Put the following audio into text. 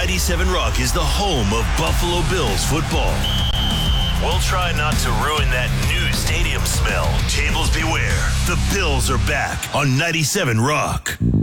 97 Rock is the home of Buffalo Bills football. We'll try not to ruin that new stadium smell. Tables beware. The Bills are back on 97 Rock.